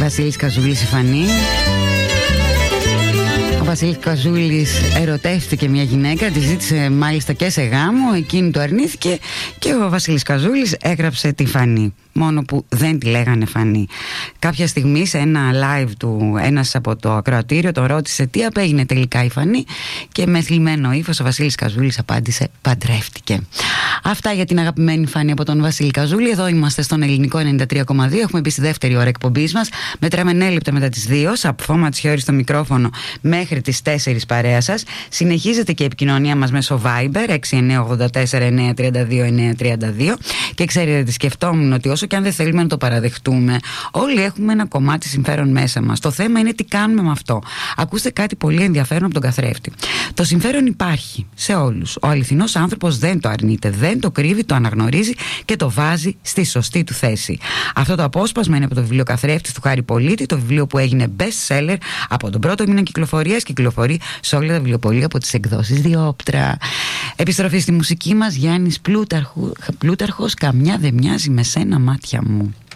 Βασίλης Καζούλης η Φανή. Ο Βασίλης Καζούλης ερωτεύτηκε μια γυναίκα, τη ζήτησε μάλιστα και σε γάμο, εκείνη το αρνήθηκε και ο Βασίλης Καζούλης έγραψε τη Φανή. Μόνο που δεν τη λέγανε Φανή. Κάποια στιγμή σε ένα live του ένας από το ακροατήριο τον ρώτησε τι απέγινε τελικά η Φανή και με θλιμμένο ύφος ο Βασίλης Καζούλης απάντησε παντρεύτηκε. Αυτά για την αγαπημένη Φανή από τον Βασίλη Καζούλη. Εδώ είμαστε στον Ελληνικό 93,2. Έχουμε μπει στη δεύτερη ώρα εκπομπής μας. Μετράμε 9 λεπτά μετά τις 2. Σαπφώμα Τσιόρι στο μικρόφωνο μέχρι τις 4 παρέα σας. Συνεχίζεται και η επικοινωνία μας μέσω Viber 6984-932-932. Και ξέρετε τι σκεφτόμουν, ότι όσο και αν δεν θέλουμε να το παραδεχτούμε, όλοι έχουμε ένα κομμάτι συμφέρον μέσα μας. Το θέμα είναι τι κάνουμε με αυτό. Ακούστε κάτι πολύ ενδιαφέρον από τον καθρέφτη. Το συμφέρον υπάρχει σε όλους. Ο αληθινός άνθρωπος δεν το αρνείται, δεν το κρύβει, το αναγνωρίζει και το βάζει στη σωστή του θέση. Αυτό το απόσπασμα είναι από το βιβλίο Καθρέφτης του Χάρη Πολίτη, το βιβλίο που έγινε best seller από τον πρώτο μήνα κυκλοφορίας, κυκλοφορεί σε όλα τα βιβλιοπωλεία από τις εκδόσεις Διόπτρα. Επιστροφή στη μουσική μας, Γιάννης Πλούταρχος, καμιά δεν μοιάζει με σένα μάτια μου.